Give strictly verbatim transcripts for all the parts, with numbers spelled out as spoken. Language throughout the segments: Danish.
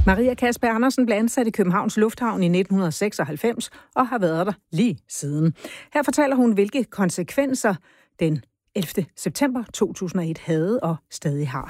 Maria Kasper Andersen blev ansat i Københavns Lufthavn i nitten seksoghalvfems og har været der lige siden. Her fortæller hun, hvilke konsekvenser den ellevte september to tusind og et havde og stadig har.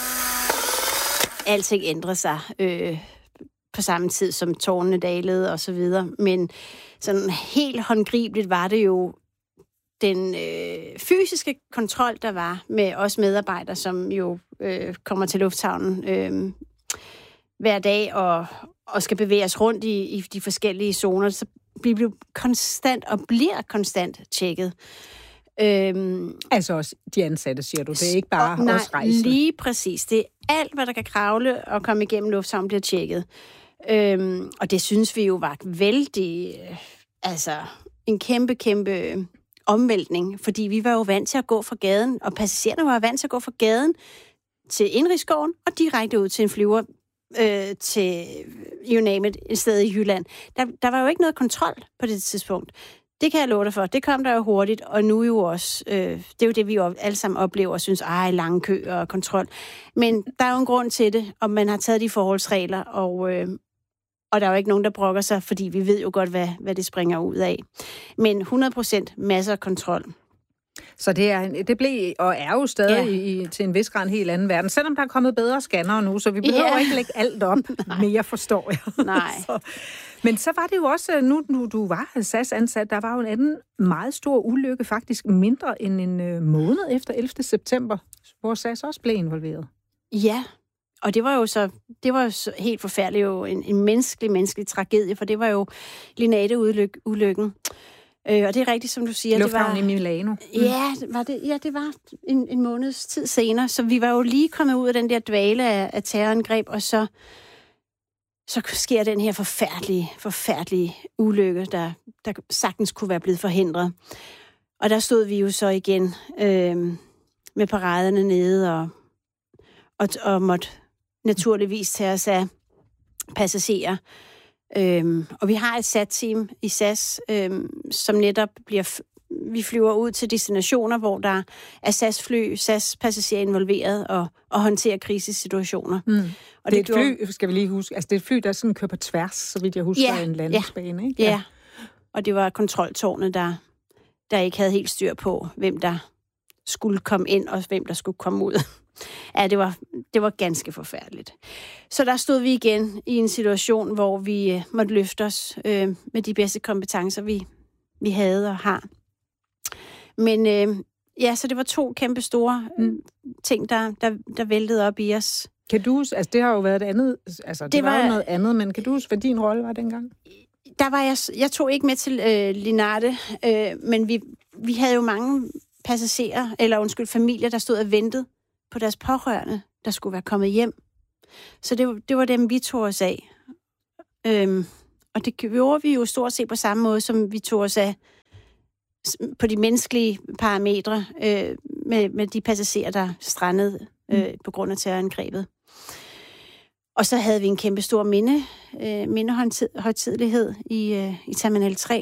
Alting ændrer sig øh, på samme tid, som tårnene dalede og så videre. Men sådan helt håndgribeligt var det jo den øh, fysiske kontrol, der var med os medarbejdere, som jo øh, kommer til lufthavnen øh, hver dag og, og skal bevæge os rundt i, i de forskellige zoner. Så vi blev konstant og bliver konstant tjekket. Øhm, altså også de ansatte, siger du. Det er ikke bare nej, os rejsende. Lige præcis. Det er alt, hvad der kan kravle og komme igennem lufthavnen, bliver tjekket. Øhm, og det synes vi jo var vældig, øh, altså en kæmpe, kæmpe omvæltning, fordi vi var jo vant til at gå fra gaden, og passagererne var vant til at gå fra gaden til Indrigsgården og direkte ud til en flyver øh, til, you name it, et sted i Jylland. Der, der var jo ikke noget kontrol på det tidspunkt. Det kan jeg love dig for. Det kom der jo hurtigt, og nu jo også, øh, det er jo det, vi jo alle sammen oplever og synes, ej, lange køer og kontrol. Men der er jo en grund til det, og man har taget de forholdsregler, og, øh, og der er jo ikke nogen, der brokker sig, fordi vi ved jo godt, hvad, hvad det springer ud af. Men hundrede procent masser af kontrol. Så det, er, det blev og er jo stadig ja. i, til en vis grad en helt anden verden, selvom der er kommet bedre scannere nu, så vi behøver ja. ikke lægge alt op mere, forstår jeg. Nej. så, men så var det jo også, nu, nu du var S A S-ansat, der var jo en anden meget stor ulykke, faktisk mindre end en øh, måned efter ellevte september, hvor S A S også blev involveret. Ja, og det var jo så, det var jo så helt forfærdeligt, jo en, en menneskelig, menneskelig tragedie, for det var jo Linate-ulykken. Øh, og det er rigtigt, som du siger. Lufthavnen det var, i Milano. Mm. Ja, var det, ja, det var en, en måneds tid senere. Så vi var jo lige kommet ud af den der dvale af, af terrorangreb, og så, så sker den her forfærdelige, forfærdelige ulykke, der, der sagtens kunne være blevet forhindret. Og der stod vi jo så igen øh, med paraderne nede, og, og, og måtte naturligvis tage os af passagerer. Øhm, og vi har et S A T-team i S A S, øhm, som netop bliver... F- vi flyver ud til destinationer, hvor der er S A S-fly, S A S-passagerer involveret og, og håndterer krisesituationer. Mm. Og det, det er et gjorde... fly, skal vi lige huske. Altså det er et fly, der sådan kører på tværs, så vidt jeg husker, ja, en landingsbane, ja, ikke? Ja. ja, og det var kontroltårnet, der, der ikke havde helt styr på, hvem der skulle komme ind og hvem der skulle komme ud. Ja, det var, det var ganske forfærdeligt. Så der stod vi igen i en situation, hvor vi øh, måtte løfte os øh, med de bedste kompetencer, vi, vi havde og har. Men øh, ja, så det var to kæmpe store øh, ting, der, der, der væltede op i os. Kan du, altså det har jo været et andet, altså det, det var, var jo noget andet, men kan du huske, hvad din rolle var dengang? Der var jeg, jeg tog ikke med til øh, Linate, øh, men vi, vi havde jo mange passagerer, eller undskyld, familier, der stod og ventede på deres pårørende, der skulle være kommet hjem. Så det, det var dem, vi tog os af. Øhm, og det gjorde vi jo stort set på samme måde, som vi tog os af på de menneskelige parametre øh, med, med de passagerer, der strandede øh, mm. på grund af terrorangrebet. Og så havde vi en kæmpe stor minde, øh, mindehøjtidelighed i, øh, i Terminal tre.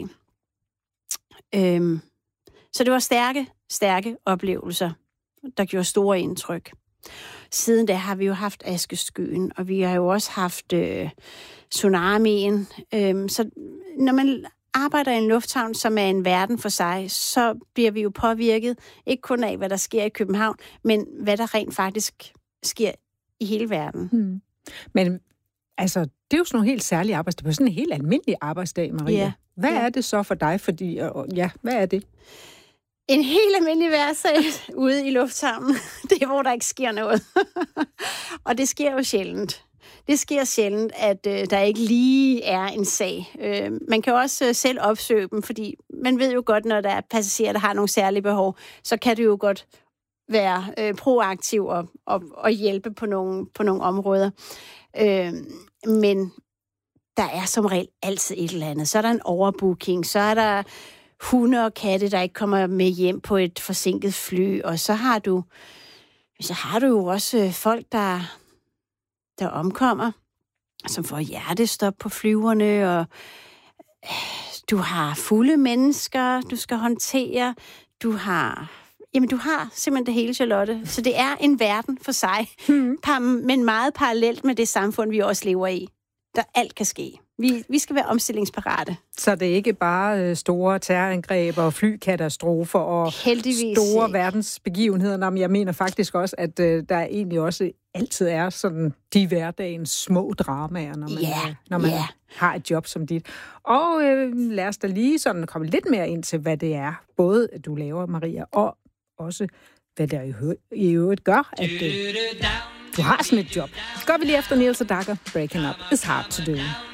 Øhm, så det var stærke, stærke oplevelser, der gjorde store indtryk. Siden da har vi jo haft askeskyen, og vi har jo også haft øh, tsunamien. Øhm, så når man arbejder i en lufthavn, som er en verden for sig, så bliver vi jo påvirket, ikke kun af, hvad der sker i København, men hvad der rent faktisk sker i hele verden. Hmm. Men altså, det er jo sådan nogle helt særlige arbejdsdage. Det er sådan en helt almindelig arbejdsdag, Maria. Ja. Hvad ja. er det så for dig? Fordi, og, ja, hvad er det? En helt almindelig hverdag ude i lufthavnen. Det er, hvor der ikke sker noget. Og det sker jo sjældent. Det sker sjældent, at øh, der ikke lige er en sag. Øh, man kan jo også øh, selv opsøge dem, fordi man ved jo godt, når der er passagerer, der har nogle særlige behov, så kan det jo godt være øh, proaktiv og, og, og hjælpe på nogle, på nogle områder. Øh, men der er som regel altid et eller andet. Så er der en overbooking, så er der hunde og katte, der ikke kommer med hjem på et forsinket fly, og så har du, så har du jo også folk, der, der omkommer, som får hjertestop på flyverne, og du har fulde mennesker, du skal håndtere, du har Jamen, du har simpelthen det hele, Charlotte. Så det er en verden for sig, mm. par, men meget parallelt med det samfund, vi også lever i. Der alt kan ske. Vi, vi skal være omstillingsparate. Så det er ikke bare store terrorangreb og flykatastrofer og Heldigvis store ikke. verdensbegivenheder. Men jeg mener faktisk også, at øh, der egentlig også altid er sådan de hverdagens små dramaer, når man, yeah, når man yeah. har et job som dit. Og øh, lad os da lige sådan komme lidt mere ind til, hvad det er, både du laver, Maria, og også hvad det i øvrigt gør, at øh, du har sådan et job. Så går vi lige efter Niels og Dagger. Breaking up is hard to do.